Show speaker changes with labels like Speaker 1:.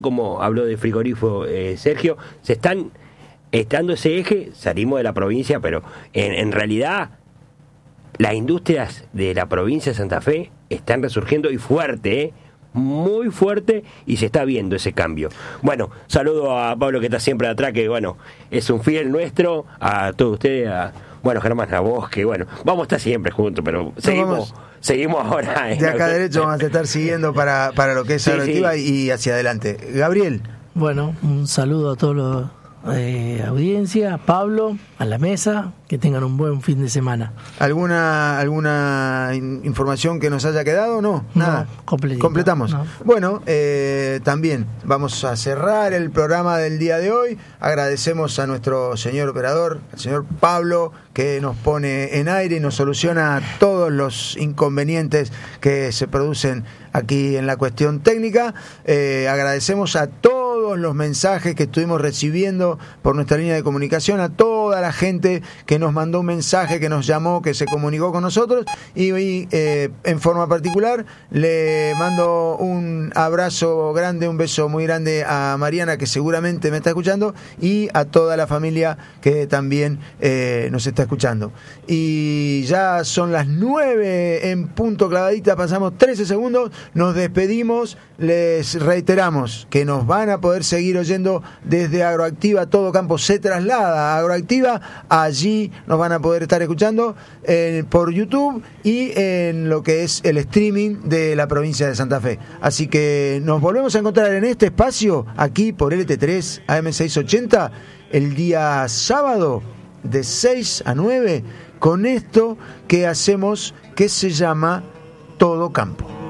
Speaker 1: como habló de frigorífico Sergio, se están estando ese eje, salimos de la provincia, pero en realidad las industrias de la provincia de Santa Fe están resurgiendo y fuerte, muy fuerte, y se está viendo ese cambio. Bueno, saludo a Pablo que está siempre atrás, que bueno, es un fiel nuestro, a todos ustedes, bueno, Germán, a vos, que bueno, vamos a estar siempre juntos, pero seguimos ahora.
Speaker 2: De acá derecho vamos a estar siguiendo para lo que es Agroactiva y hacia adelante. Gabriel.
Speaker 3: Bueno, un saludo a todos los audiencia, Pablo, a la mesa, que tengan un buen fin de semana.
Speaker 2: ¿Alguna información que nos haya quedado? No, nada. Completamos. No. Bueno, también vamos a cerrar el programa del día de hoy. Agradecemos a nuestro señor operador, el señor Pablo, que nos pone en aire y nos soluciona todos los inconvenientes que se producen aquí en la cuestión técnica. Agradecemos a todos los mensajes que estuvimos recibiendo por nuestra línea de comunicación, a toda la gente que nos mandó un mensaje, que nos llamó, que se comunicó con nosotros, y en forma particular le mando un abrazo grande, un beso muy grande a Mariana, que seguramente me está escuchando, y a toda la familia que también nos está escuchando. Y ya son las 9 en punto clavadita, pasamos 13 segundos, nos despedimos, les reiteramos que nos van a poder seguir oyendo desde Agroactiva. Todo campo se traslada a Agroactiva, allí nos van a poder estar escuchando por YouTube y en lo que es el streaming de la provincia de Santa Fe. Así que nos volvemos a encontrar en este espacio, aquí por LT3 AM680, el día sábado de 6 a 9, con esto que hacemos, que se llama Todo Campo.